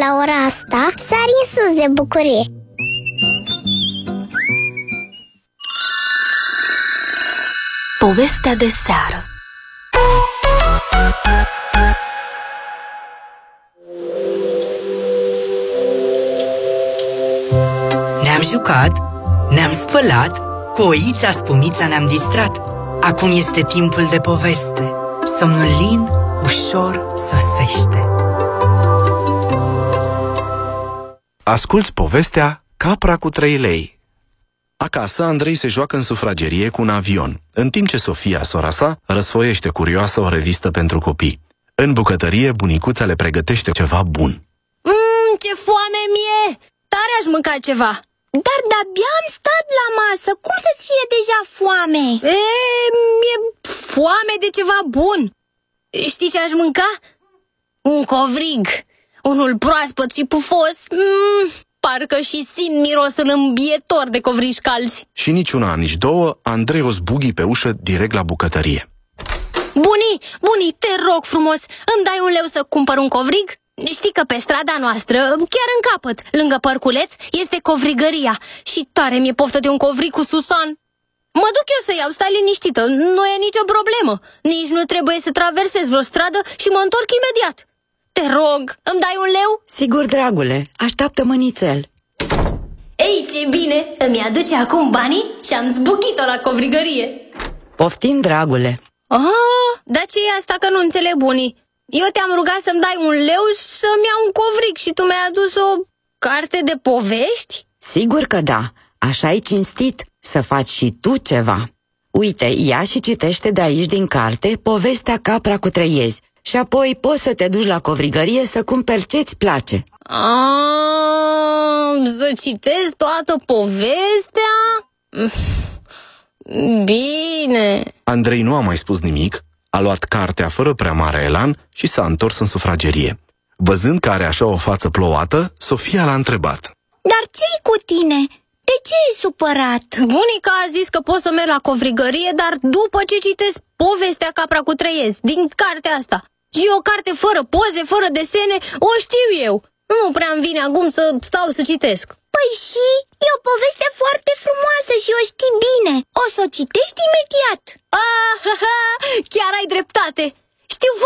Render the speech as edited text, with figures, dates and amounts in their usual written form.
la ora asta sari în sus de bucurie. Povestea de seară. Ne-am jucat, ne-am spălat, cu oița Spumița ne-am distrat. Acum este timpul de poveste. Somnul lin ușor sosește. Asculți povestea Capra cu 3 lei. Acasă, Andrei se joacă în sufragerie cu un avion, în timp ce Sofia, sora sa, răsfoiește curioasă o revistă pentru copii. În bucătărie, bunicuța le pregătește ceva bun. Ce foame mie! Tare aș mânca ceva. Dar de-abia am stat la masă. Cum să-ți fie deja foame? Mi-e foame de ceva bun. Știi ce aș mânca? Un covrig. Unul proaspăt și pufos. Parcă și simt mirosul îmbietor de covriși calzi. Și nici una, nici două, Andrei o zbughi pe ușă direct la bucătărie. Bunii, te rog frumos, îmi dai 1 leu să cumpăr un covrig? Știi că pe strada noastră, chiar în capăt, lângă Părculeț, este covrigăria. Și tare mi-e poftă de un covrig cu susan. Mă duc eu să iau, stai liniștită, nu e nicio problemă. Nici nu trebuie să traversez vreo stradă și mă întorc imediat. Te rog, îmi dai 1 leu? Sigur, dragule, așteaptă-mă nițel. Ei, ce bine, îmi aduce acum banii și am zbuchit-o la covrigărie. Poftim, dragule. Dar ce e asta că nu înțeleg, bunii? Eu te-am rugat să-mi dai 1 leu și să-mi iau un covrig și tu mi-ai adus o carte de povești? Sigur că da, așa e cinstit să faci și tu ceva. Uite, ia și citește de aici din carte povestea Capra cu 3 iezi și apoi poți să te duci la covrigărie să cumperi ce-ți place. Să citesc toată povestea? Bine. Andrei nu a mai spus nimic, a luat cartea fără prea mare elan și s-a întors în sufragerie. Văzând că are așa o față plouată, Sofia l-a întrebat. Dar ce-i cu tine? De ce e supărat? Bunica a zis că pot să merg la covrigărie, dar după ce citesc povestea Capra cu 3 iezi din cartea asta. Și o carte fără poze, fără desene, o știu eu. Nu prea îmi vine acum să stau să citesc. Păi și? E o poveste foarte frumoasă și o știi bine. O să o citești imediat. Chiar ai dreptate. Știu